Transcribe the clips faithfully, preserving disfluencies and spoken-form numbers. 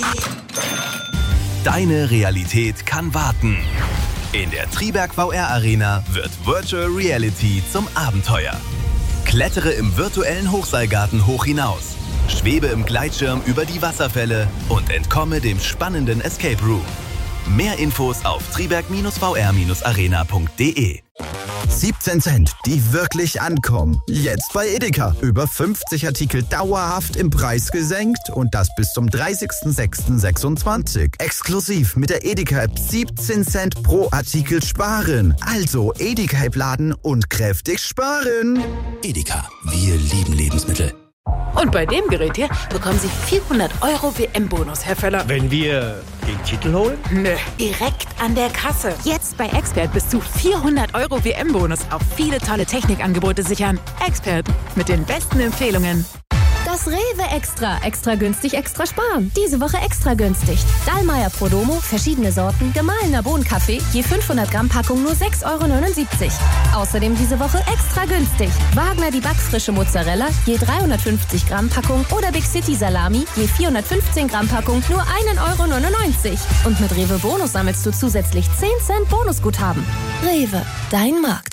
Deine Realität kann warten. In der Triberg V R Arena wird Virtual Reality zum Abenteuer. Klettere im virtuellen Hochseilgarten hoch hinaus, schwebe im Gleitschirm über die Wasserfälle und entkomme dem spannenden Escape Room. Mehr Infos auf triberg v r arena punkt d e. siebzehn Cent, die wirklich ankommen. Jetzt bei Edeka. Über fünfzig Artikel dauerhaft im Preis gesenkt und das bis zum dreißigsten sechsten sechsundzwanzig. Exklusiv mit der Edeka-App siebzehn Cent pro Artikel sparen. Also Edeka-App laden und kräftig sparen. Edeka, wir lieben Lebensmittel. Und bei dem Gerät hier bekommen Sie vierhundert Euro W M-Bonus, Herr Völler. Wenn wir den Titel holen? Nö, direkt an der Kasse. Jetzt bei Expert bis zu vierhundert Euro W M-Bonus auf viele tolle Technikangebote sichern. Expert, mit den besten Empfehlungen. Das Rewe Extra. Extra günstig, extra sparen. Diese Woche extra günstig. Dallmayr Prodomo, verschiedene Sorten, gemahlener Bohnenkaffee, je fünfhundert Gramm Packung nur sechs Euro neunundsiebzig. Außerdem diese Woche extra günstig. Wagner die backfrische Mozzarella, je dreihundertfünfzig Gramm Packung oder Big City Salami, je vierhundertfünfzehn Gramm Packung nur ein Euro neunundneunzig. Und mit Rewe Bonus sammelst du zusätzlich zehn Cent Bonusguthaben. Rewe, dein Markt.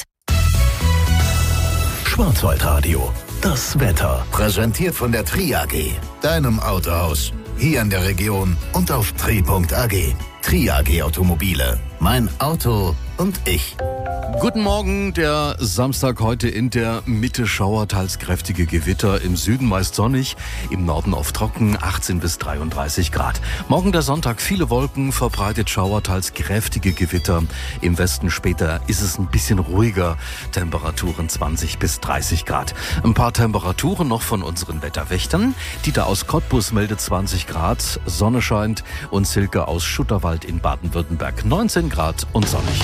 Schwarzwaldradio. Das Wetter. Präsentiert von der Tri A G, deinem Autohaus. Hier in der Region und auf tri punkt a g. Tri A G Automobile. Mein Auto und ich. Guten Morgen, der Samstag heute in der Mitte Schauer, teils kräftige Gewitter, im Süden meist sonnig, im Norden oft trocken, achtzehn bis dreiunddreißig Grad. Morgen der Sonntag, viele Wolken, verbreitet Schauer, teils kräftige Gewitter. Im Westen später ist es ein bisschen ruhiger, Temperaturen zwanzig bis dreißig Grad. Ein paar Temperaturen noch von unseren Wetterwächtern. Dieter aus Cottbus meldet zwanzig Grad, Sonne scheint, und Silke aus Schutterwald in Baden-Württemberg neunzehn Grad und sonnig.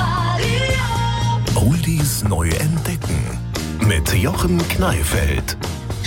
Oldies neu entdecken mit Jochen Kneifeld.